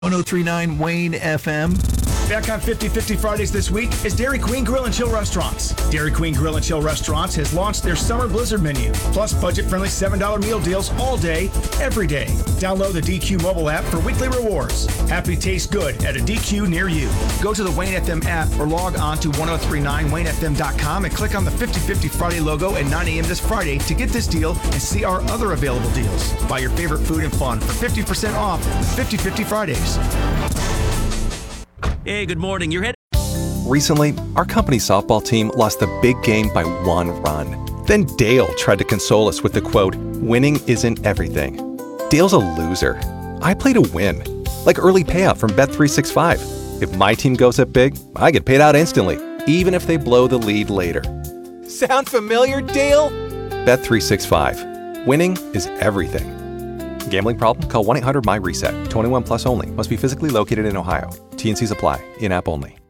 1039 Wayne FM. Back on 50/50 Fridays this week is Dairy Queen Grill and Chill Restaurants. Dairy Queen Grill and Chill Restaurants has launched their Summer Blizzard menu, plus budget-friendly $7 meal deals all day, every day. Download the DQ mobile app for weekly rewards. Happy tastes good at a DQ near you. Go to the Wayne FM app or log on to 1039WayneFM.com and click on the 50/50 Friday logo at 9 a.m. this Friday to get this deal and see our other available deals. Buy your favorite food and fun for 50% off 50/50 Fridays. Hey, good morning. You're heading. Recently, our company's softball team lost the big game by 1 run. Then Dale tried to console us with the quote, "Winning isn't everything." Dale's a loser. I play to win. Like early payout from Bet365. If my team goes up big, I get paid out instantly, even if they blow the lead later. Sound familiar, Dale? Bet365. Winning is everything. Gambling problem? Call 1-800-MY-RESET. 21 plus only. Must be physically located in Ohio. T&Cs apply. In-app only.